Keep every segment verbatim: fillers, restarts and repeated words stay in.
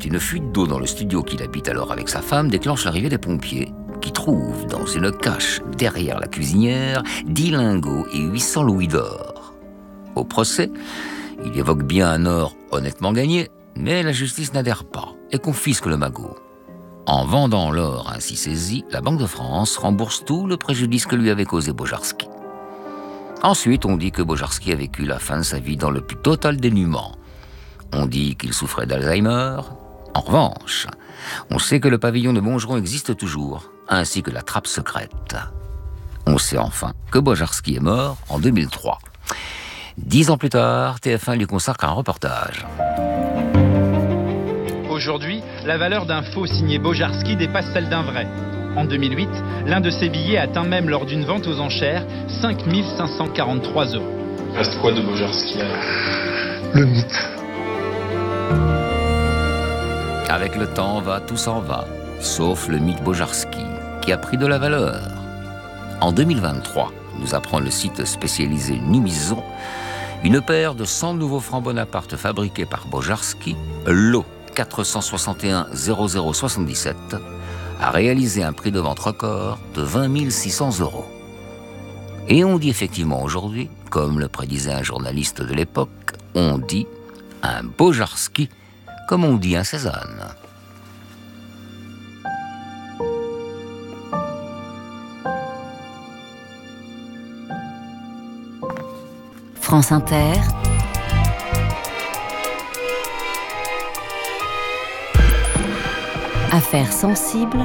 ensuite, une fuite d'eau dans le studio qu'il habite alors avec sa femme déclenche l'arrivée des pompiers, qui trouvent dans une cache derrière la cuisinière dix lingots et huit cents louis d'or. Au procès, il évoque bien un or honnêtement gagné, mais la justice n'adhère pas et confisque le magot. En vendant l'or ainsi saisi, la Banque de France rembourse tout le préjudice que lui avait causé Bojarski. Ensuite, on dit que Bojarski a vécu la fin de sa vie dans le plus total dénuement. On dit qu'il souffrait d'Alzheimer. En revanche, on sait que le pavillon de Montgeron existe toujours, ainsi que la trappe secrète. On sait enfin que Bojarski est mort en deux mille trois. Dix ans plus tard, T F un lui consacre un reportage. Aujourd'hui, la valeur d'un faux signé Bojarski dépasse celle d'un vrai. En deux mille huit, l'un de ces billets atteint même lors d'une vente aux enchères cinq mille cinq cent quarante-trois euros. Reste quoi de Bojarski alors ? Le mythe. Avec le temps va, tout s'en va, sauf le mythe Bojarski, qui a pris de la valeur. En deux mille vingt-trois, nous apprend le site spécialisé Numison, une paire de cent nouveaux francs Bonaparte fabriqués par Bojarski, lot quatre cent soixante et un zéro zéro soixante-dix-sept, a réalisé un prix de vente record de vingt mille six cents euros. Et on dit effectivement aujourd'hui, comme le prédisait un journaliste de l'époque, on dit un Bojarski comme on dit un Cézanne. France Inter. Affaires sensibles.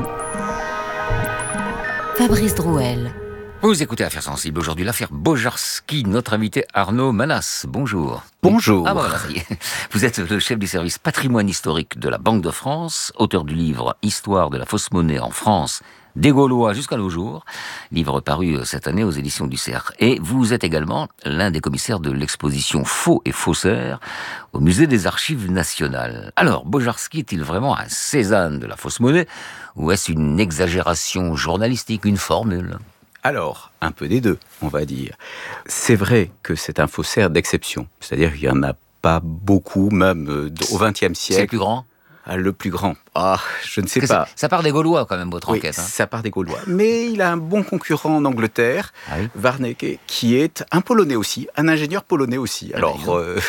Fabrice Drouel. Vous écoutez Affaires sensibles. Aujourd'hui, l'affaire Bojarski. Notre invité Arnaud Manas. Bonjour. Bonjour. Ah bon, voilà, ça y est. Vous êtes le chef du service patrimoine historique de la Banque de France, auteur du livre Histoire de la fausse monnaie en France, des Gaulois jusqu'à nos jours, livre paru cette année aux éditions du Cerf. Et vous êtes également l'un des commissaires de l'exposition Faux et Faussaires au Musée des Archives nationales. Alors, Bojarski est-il vraiment un Cézanne de la fausse monnaie ou est-ce une exagération journalistique, une formule ? Alors, un peu des deux, on va dire. C'est vrai que c'est un faussaire d'exception. C'est-à-dire qu'il n'y en a pas beaucoup, même au vingtième siècle. C'est le plus grand ? Le plus grand. Ah, je ne sais Parce que pas. Ça, ça part des Gaulois, quand même, votre oui, enquête. Hein. Ça part des Gaulois. Mais il a un bon concurrent en Angleterre, ah oui Warneke, qui est un Polonais aussi, un ingénieur polonais aussi. Ah Alors, euh,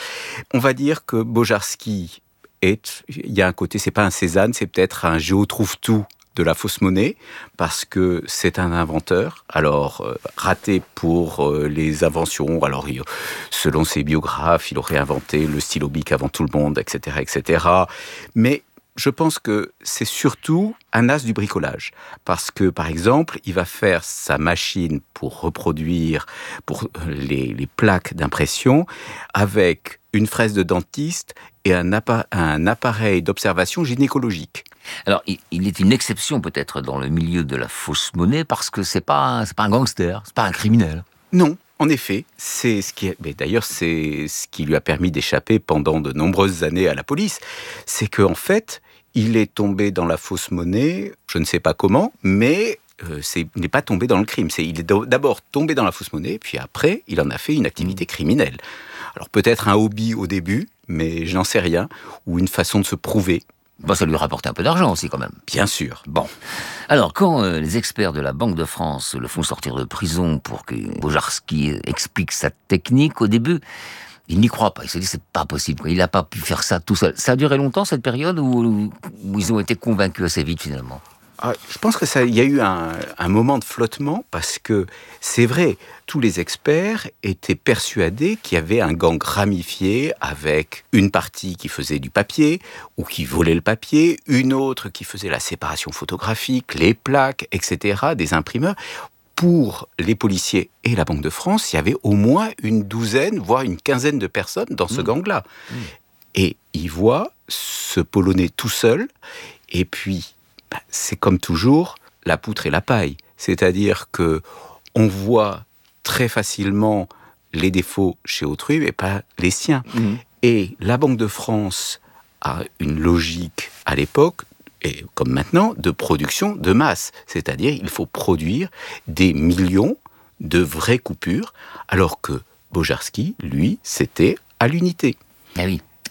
on va dire que Bojarski est... Il y a un côté, c'est pas un Cézanne, c'est peut-être un géo-trouve-tout de la fausse monnaie, parce que c'est un inventeur, alors euh, raté pour euh, les inventions, alors il, selon ses biographes, il aurait inventé le stylo bic avant tout le monde, et cetera, et cetera. Mais je pense que c'est surtout un as du bricolage, parce que, par exemple, il va faire sa machine pour reproduire pour les, les plaques d'impression avec une fraise de dentiste et un, appa- un appareil d'observation gynécologique. Alors, il est une exception peut-être dans le milieu de la fausse monnaie parce que c'est pas, c'est pas un gangster, c'est pas un criminel. Non, en effet, c'est ce qui, mais d'ailleurs, c'est ce qui lui a permis d'échapper pendant de nombreuses années à la police. C'est qu'en fait, il est tombé dans la fausse monnaie, je ne sais pas comment, mais euh, c'est, il n'est pas tombé dans le crime. C'est, il est d'abord tombé dans la fausse monnaie, puis après, il en a fait une activité criminelle. Alors peut-être un hobby au début, mais je n'en sais rien, ou une façon de se prouver. Bon, ça lui rapportait un peu d'argent aussi, quand même. Bien sûr. Bon. Alors, quand euh, les experts de la Banque de France le font sortir de prison pour que Bojarski explique sa technique, au début, il n'y croit pas. Il se dit, c'est pas possible, quoi. Il n'a pas pu faire ça tout seul. Ça a duré longtemps, cette période, où, où ils ont été convaincus assez vite, finalement? Ah, je pense que ça, il y a eu un, un moment de flottement, parce que c'est vrai, tous les experts étaient persuadés qu'il y avait un gang ramifié avec une partie qui faisait du papier ou qui volait le papier, une autre qui faisait la séparation photographique, les plaques, et cetera, des imprimeurs. Pour les policiers et la Banque de France, il y avait au moins une douzaine, voire une quinzaine de personnes dans ce mmh. gang-là. Mmh. Et ils voient ce Polonais tout seul, et puis c'est comme toujours la poutre et la paille. C'est-à-dire que on voit très facilement les défauts chez autrui, mais pas les siens. Mmh. Et la Banque de France a une logique à l'époque, et comme maintenant, de production de masse. C'est-à-dire il faut produire des millions de vraies coupures, alors que Bojarski, lui, c'était à l'unité. Ah oui.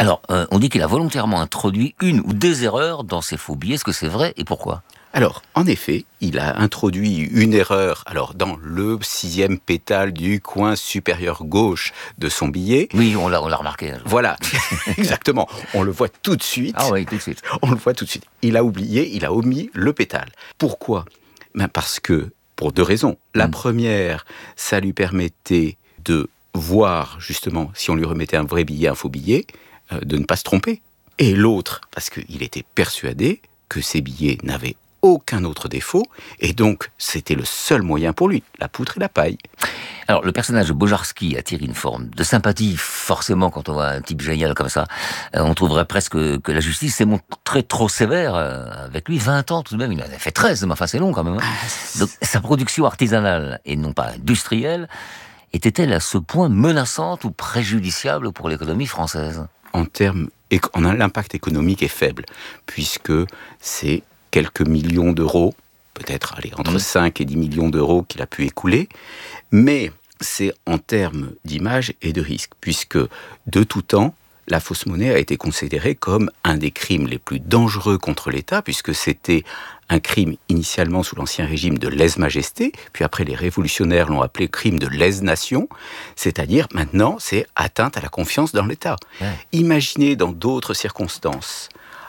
Alors, euh, on dit qu'il a volontairement introduit une ou des erreurs dans ses faux billets. Est-ce que c'est vrai et pourquoi ? Alors, en effet, il a introduit une erreur, alors dans le sixième pétale du coin supérieur gauche de son billet. Oui, on l'a, on l'a remarqué. Voilà, exactement. On le voit tout de suite. Ah oui, tout de suite. On le voit tout de suite. Il a oublié, il a omis le pétale. Pourquoi ? Ben parce que, pour deux raisons. La mmh. première, ça lui permettait de voir, justement, si on lui remettait un vrai billet, un faux billet, euh, de ne pas se tromper. Et l'autre, parce qu'il était persuadé que ces billets n'avaient aucun autre défaut, et donc c'était le seul moyen pour lui, la poutre et la paille. Alors, le personnage de Bojarski attire une forme de sympathie, forcément, quand on voit un type génial comme ça. Euh, on trouverait presque que la justice s'est montrée trop sévère euh, avec lui. vingt ans tout de même, il en a fait treize, mais enfin c'est long quand même. Hein. Donc, sa production artisanale, et non pas industrielle, était-elle à ce point menaçante ou préjudiciable pour l'économie française ? En termes, en l'impact économique est faible, puisque c'est quelques millions d'euros, peut-être allez, entre mmh. cinq et dix millions d'euros qu'il a pu écouler, mais c'est en termes d'image et de risque, puisque de tout temps, la fausse monnaie a été considérée comme un des crimes les plus dangereux contre l'État, puisque c'était un crime initialement sous l'Ancien Régime de lèse-majesté, puis après les révolutionnaires l'ont appelé crime de lèse-nation, c'est-à-dire maintenant c'est atteinte à la confiance dans l'État. Ouais. Imaginez dans d'autres circonstances,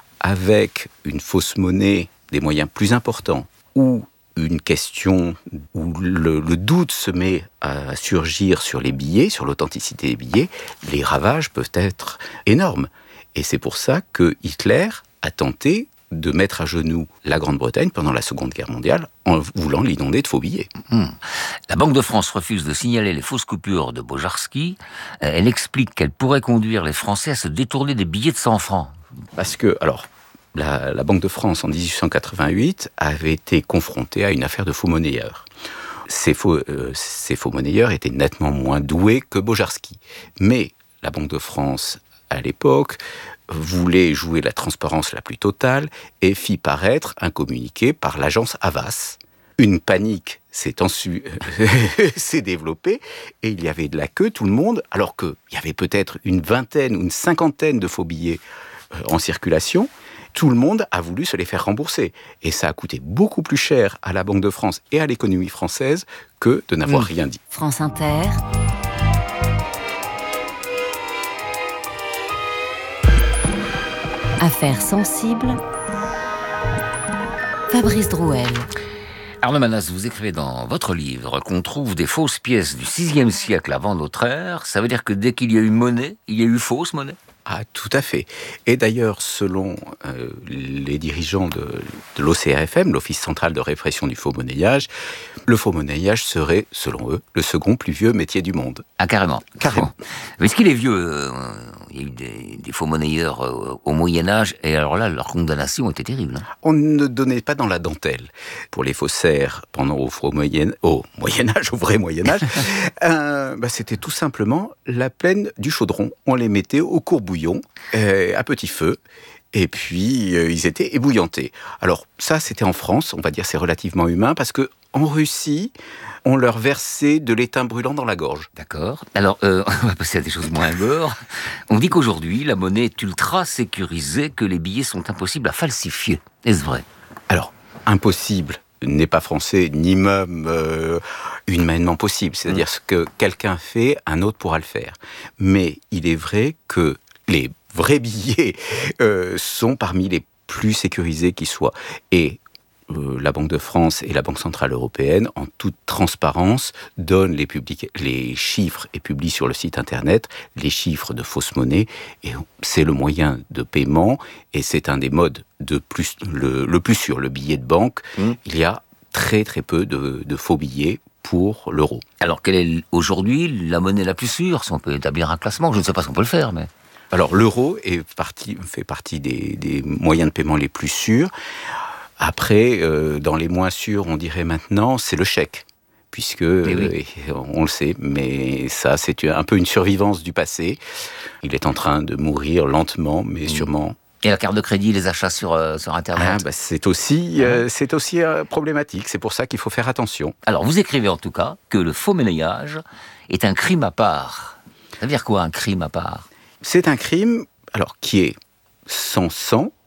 avec une fausse monnaie, des moyens plus importants, ou une question où le, le doute se met à surgir sur les billets, sur l'authenticité des billets, les ravages peuvent être énormes. Et c'est pour ça que Hitler a tenté de mettre à genoux la Grande-Bretagne pendant la Seconde Guerre mondiale en voulant l'inonder de faux billets. Mmh. La Banque de France refuse de signaler les fausses coupures de Bojarski. Elle explique qu'elle pourrait conduire les Français à se détourner des billets de cent francs. Parce que, alors, la, la Banque de France, en dix-huit cent quatre-vingt-huit, avait été confrontée à une affaire de faux monnayeurs. Ces faux, euh, ces faux monnayeurs étaient nettement moins doués que Bojarski. Mais la Banque de France, à l'époque, voulait jouer la transparence la plus totale et fit paraître un communiqué par l'agence Havas. Une panique s'est, ensu... s'est développée et il y avait de la queue, tout le monde, alors qu'il y avait peut-être une vingtaine ou une cinquantaine de faux billets en circulation. Tout le monde a voulu se les faire rembourser. Et ça a coûté beaucoup plus cher à la Banque de France et à l'économie française que de n'avoir mmh. rien dit. France Inter. Affaires sensibles. Fabrice Drouel. Arnaud Manas, vous écrivez dans votre livre qu'on trouve des fausses pièces du sixième siècle avant notre ère. Ça veut dire que dès qu'il y a eu monnaie, il y a eu fausse monnaie ? Ah, tout à fait. Et d'ailleurs, selon euh, les dirigeants de, de l'O C R F M, l'Office central de répression du faux monnayage, le faux monnayage serait, selon eux, le second plus vieux métier du monde. Ah, carrément. Carrément. Mais est-ce qu'il est vieux euh, Il y a eu des, des faux monnayeurs euh, au Moyen-Âge, et alors là, leur condamnation était terrible. Hein. On ne donnait pas dans la dentelle pour les faussaires pendant au, au, moyen, au Moyen-Âge, au vrai Moyen-Âge. euh, bah, c'était tout simplement la plaine du chaudron. On les mettait au courbouillon. Euh, à petit feu, et puis euh, ils étaient ébouillantés. Alors ça, c'était en France, on va dire c'est relativement humain, parce que en Russie, on leur versait de l'étain brûlant dans la gorge. D'accord. Alors, euh, on va passer à des choses moins gore. On dit qu'aujourd'hui, la monnaie est ultra sécurisée, que les billets sont impossibles à falsifier. Est-ce vrai ? Alors, impossible n'est pas français, ni même euh, humainement possible. C'est-à-dire mmh. ce que quelqu'un fait, un autre pourra le faire. Mais il est vrai que les vrais billets euh, sont parmi les plus sécurisés qui soient. Et euh, la Banque de France et la Banque Centrale Européenne, en toute transparence, donnent les, public- les chiffres et publient sur le site internet les chiffres de fausses monnaies. Et c'est le moyen de paiement et c'est un des modes de plus, le, le plus sûr. Le billet de banque, mmh. il y a très très peu de, de faux billets pour l'euro. Alors, quelle est aujourd'hui la monnaie la plus sûre ? Si on peut établir un classement, je ne sais pas si on peut le faire, mais... Alors, l'euro est parti, fait partie des, des moyens de paiement les plus sûrs. Après, euh, dans les moins sûrs, on dirait maintenant, c'est le chèque. Puisque, oui. euh, on le sait, mais ça, c'est un peu une survivance du passé. Il est en train de mourir lentement, mais mmh. sûrement... Et la carte de crédit, les achats sur, euh, sur Internet ah, bah, c'est aussi, euh, c'est aussi euh, problématique. C'est pour ça qu'il faut faire attention. Alors, vous écrivez en tout cas que le faux monnayage est un crime à part. Ça veut dire quoi, un crime à part ? C'est un crime alors qui est sans sang,